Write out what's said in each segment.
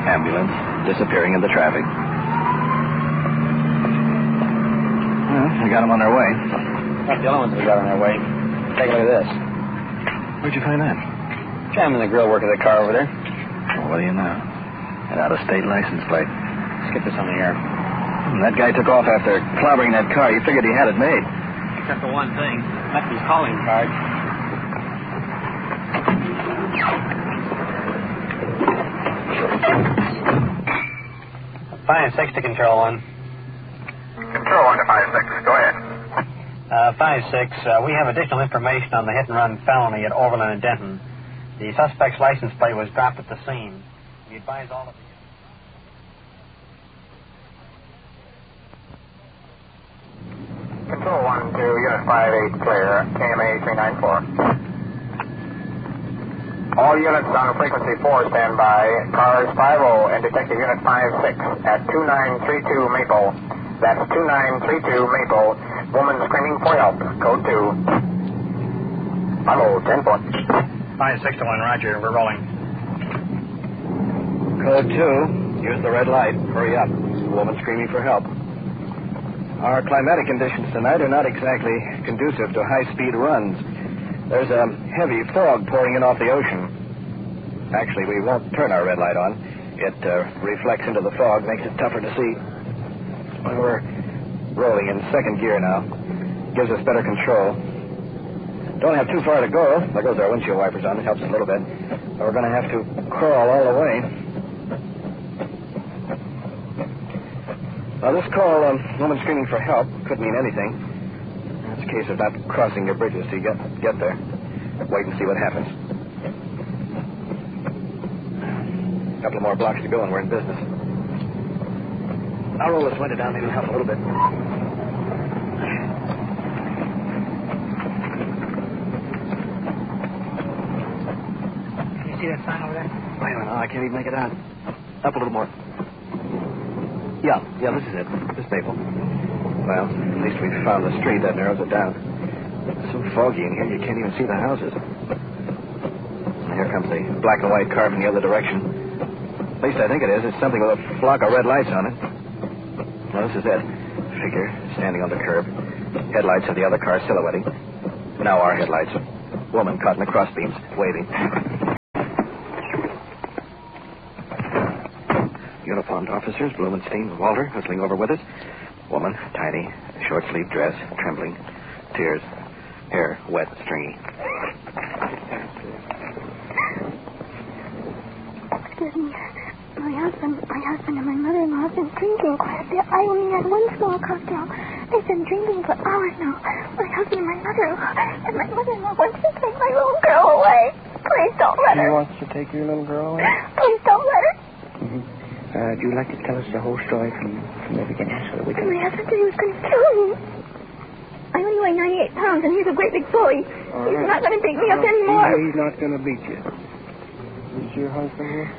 ambulance disappearing in the traffic. Well, we got them on their way. Not the only ones we got on their way. Take a look at this. Where'd you find that? Jamming the grill work of the car over there. Well, what do you know? An out-of-state license plate. Let's get this on the air. That guy took off after clobbering that car. You figured he had it made. Except for one thing. Left his calling card. 5-6 to Control 1. Control 1 to 5-6. Go ahead. 5-6, we have additional information on the hit-and-run felony at Overland and Denton. The suspect's license plate was dropped at the scene. We advise all of you. Control 1 to Unit 5-8 clear. KMA 394. All units on frequency 4 stand by. Cars 5-0 and Detective Unit 5-6 at 2932 Maple. That's 2932 Maple. Woman screaming for help. Code 2. Hello, 10 foot. 5-6 to 1, Roger. We're rolling. Code 2. Use the red light. Hurry up. Woman screaming for help. Our climatic conditions tonight are not exactly conducive to high-speed runs. There's a heavy fog pouring in off the ocean. Actually, we won't turn our red light on. It reflects into the fog, makes it tougher to see. We're rolling in second gear now. Gives us better control. Don't have too far to go. There goes our windshield wipers on. It helps a little bit. But we're going to have to crawl all the way. Now, this call, woman screaming for help, could mean anything. It's a case of not crossing your bridges till you get there. Wait and see what happens. A couple of more blocks to go and we're in business. I'll roll this window down, maybe help a little bit. Can you see that sign over there? I don't know. I can't even make it out. Up a little more. Yeah, this is it. This maple. Well, at least we've found the street. That narrows it down. It's so foggy in here, you can't even see the houses. And here comes the black and white car from the other direction. At least I think it is. It's something with a flock of red lights on it. Well, this is it. Figure standing on the curb. Headlights of the other car silhouetting. Now our headlights. Woman caught in the crossbeams, waving. Uniformed officers, Blumenstein, Walter, hustling over with us. Woman, tiny, short-sleeved dress, trembling, tears, hair wet, stringy. Excuse me. My husband and my mother-in-law have been drinking quite a bit. I only had one small cocktail. They've been drinking for hours now. My husband and my mother-in-law. And my mother-in-law wants to take my little girl away. Please don't let her. She wants to take your little girl away? Please don't let her. Mm-hmm. Do you like to tell us the whole story from the beginning so that we can... My husband said he was going to kill me. I only weigh 98 pounds, and he's a great big bully. He's not going to beat me up anymore. He's not going to beat you. Is your husband here?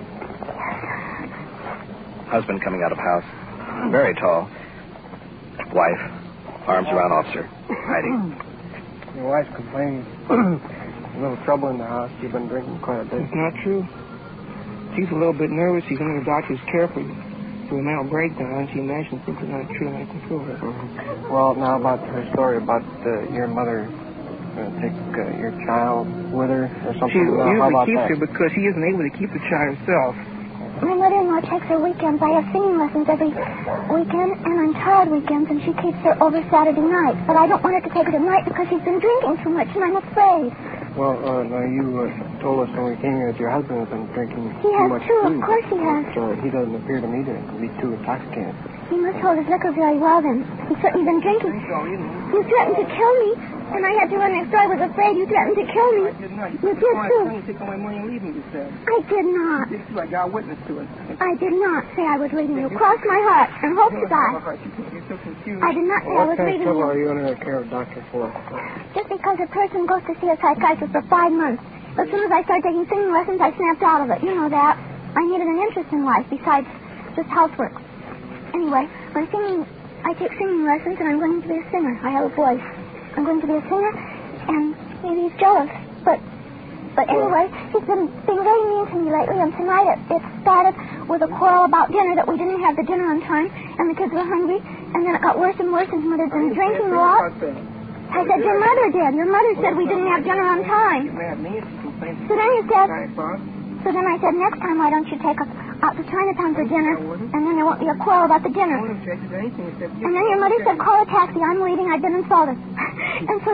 Husband coming out of house. Very tall. Wife. Arms around officer. Hiding. Your wife's complaining. A little trouble in the house. You've been drinking quite a bit. It's not true. She's a little bit nervous. She's under the doctor's care for a mental breakdown. She imagines things are not true, and I control her. Mm-hmm. Well, now about her story about your mother take your child with her or something. She how usually about keeps that? her because she isn't able to keep the child herself. My mother-in-law takes her weekends. I have singing lessons every weekend, and on child weekends, and she keeps her over Saturday night. But I don't want her to take her tonight because she's been drinking too much, and I'm afraid. Well, now you told us when we came here that your husband has been drinking He too has much too, food. of course he has. So he doesn't appear to me to be too intoxicated. He must hold his liquor very well, then. He's certainly been drinking. You threatened to kill me, and I had to run next door. I was afraid you threatened to kill me. I did not. You did, too. Take all my money and leave me, you said. I did not. You did, too. I got a witness to it. I did not say I was leaving you. Cross my heart and hope to die. You're so confused. I did not say I was What kind of leaving trouble you. are you under the care of Dr. for? Just because a person goes to see a psychiatrist for 5 months. As soon as I started taking singing lessons, I snapped out of it. You know that. I needed an interest in life besides just housework. Anyway, I take singing lessons, and I'm going to be a singer. I have a voice. I'm going to be a singer, and maybe he's jealous. But But anyway, he's been being very mean to me lately, and tonight it started with a quarrel about dinner, that we didn't have the dinner on time, and the kids were hungry, and then it got worse and worse, and his mother's been drinking a lot. I said, your mother did. Your mother said we didn't have dinner on time. So then he said, so then I said, next time, why don't you take us out to Chinatown for dinner, and then there won't be a quarrel about the dinner. And then your mother said, call a taxi. I'm waiting. I've been insulted. And so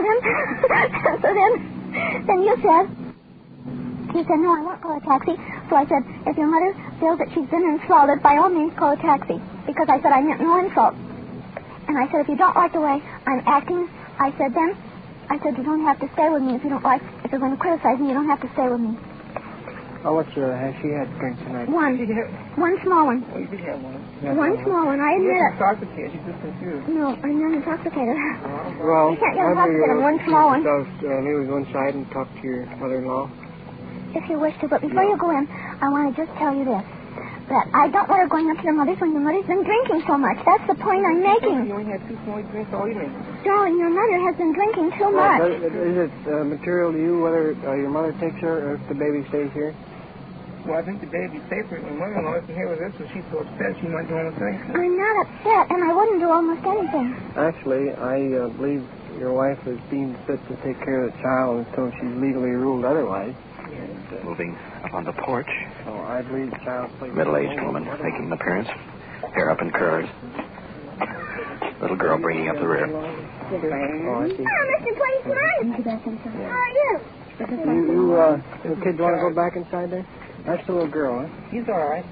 then you said, no, I won't call a taxi. So I said, if your mother feels that she's been insulted, by all means, call a taxi. Because I said I meant no insult. And I said, if you don't like the way I'm acting, I said, you don't have to stay with me. If you're going to criticize me, you don't have to stay with me. Oh, has she had drink tonight? One small one. Oh, you did have one. One small one, I admit it. Intoxicated. She's just confused. No, I'm not intoxicated. Well, you can't get intoxicated. One small one. Maybe we go inside and talk to your mother-in-law. If you wish to, but before you go in, I want to just tell you this. That I don't want her going up to your mother's when your mother's been drinking so much. That's the point I'm making. You only had 2 small drinks all evening. Darling, your mother has been drinking too much. Is it material to you whether your mother takes her or if the baby stays here? Well, I think the baby's safer. My mother-in-law isn't here with us, so she's so upset she might do almost anything. I'm not upset, and I wouldn't do almost anything. Actually, I believe your wife is deemed fit to take care of the child until she's legally ruled otherwise. Moving up on the porch. So I believe the child's Middle-aged woman making an appearance. Hair up in curls. Little girl bringing up the rear. Oh, I see. Oh, Mr. Policeman! How are you? You kids want to go back inside there? That's the little girl, huh? He's all right.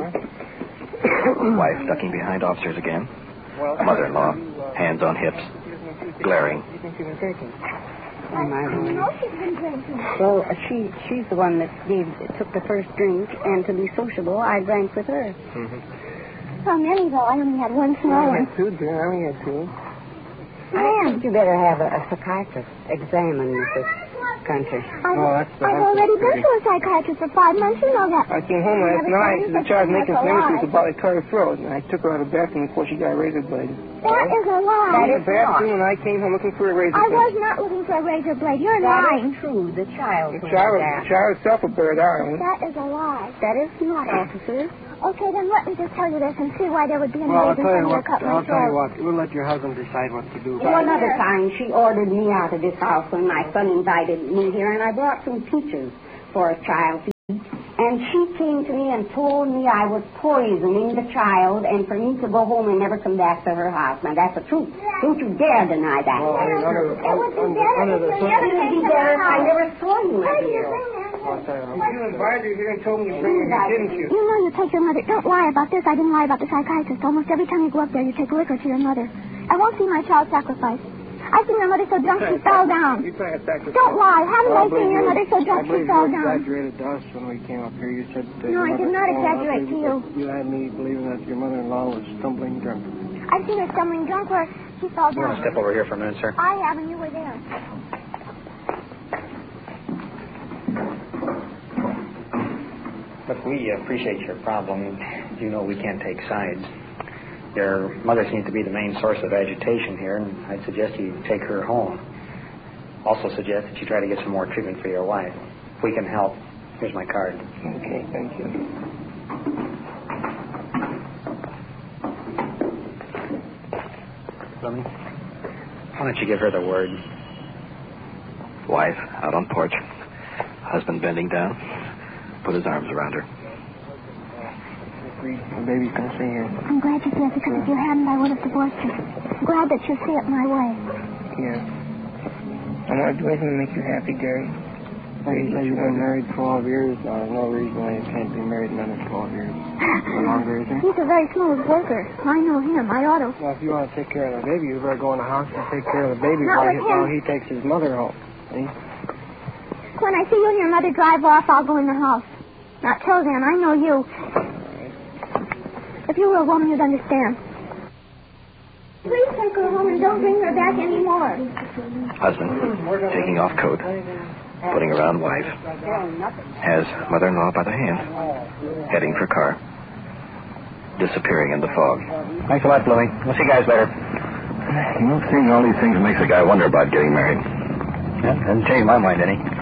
Wife ducking behind officers again. Mother-in-law, hands on hips, glaring. You think she's been drinking? I know she's been drinking. Well, she's the one that took the first drink, and to be sociable, I drank with her. Mm-hmm. How many, though? I only had one small one. I had 2, dear. I only had 2. I think you better have a psychiatrist examine this country. I've already been to a psychiatrist for 5 months, you know that. I came home last night, and the child was making sentences about a cut her throat, and I took her out of the bathroom before she got a razor blade. That is a lie. That In is the bathroom, and I came home looking for a razor I blade. was not looking for a razor blade. You're That lying. is true. The child The told that. child itself will bear it out. That is a lie. That is not, officer. Okay, then let me just tell you this and see why there would be any Well, reason for me to cut my I'll tell you throat. what. We'll let your husband decide what to do. Well, another time, she ordered me out of this house when my son invited me here, and I brought some peaches for a child to eat. And she came to me and told me I was poisoning the child and for me to go home and never come back to her house. Now, that's the truth. Don't you dare deny that. Well, I mean, under the I never saw you, my dear. You invited her here and told me you bring her here, didn't you? You know you take your mother. Don't lie about this. I didn't lie about the psychiatrist. Almost every time you go up there, you take liquor to your mother. I won't see my child sacrificed. I've seen your mother so drunk she fell down. You trying to sacrifice. Don't lie. Haven't I seen your mother so drunk she fell you down? exaggerated to us when we came up here. You said... No, I did not exaggerate to you. You had me believing that your mother-in-law was stumbling drunk. I've seen her stumbling drunk where she fell You want to down. step over here for a minute, sir? I have, and you were there. Look, we appreciate your problem. You know we can't take sides. Your mother seems to be the main source of agitation here, and I'd suggest you take her home. Also suggest that you try to get some more treatment for your wife. If we can help, here's my card. Okay, thank you. Fleming, why don't you give her the word? Wife out on porch. Husband bending down. Put his arms around her. The baby's going to stay here. I'm glad you see it, because if you hadn't, I would have divorced you. I'm glad that you see it my way. Yeah. I want to do anything to make you happy, Gary. You've been married 12 years. There's no reason why you can't be married another 12 years. No longer, is there? He's a very smooth worker. I know him. I ought to. Well, if you want to take care of the baby, you better go in the house and take care of the baby Not with while him. he takes his mother home. See? When I see you and your mother drive off, I'll go in the house. Not till then. I know you. If you were a woman, you'd understand. Please take her home and don't bring her back anymore. Husband taking off coat. Putting around wife. Has mother-in-law by the hand. Heading for car. Disappearing in the fog. Thanks a lot, Fleming. We'll see you guys later. You know, seeing all these things makes a guy wonder about getting married. Yeah, doesn't change my mind any.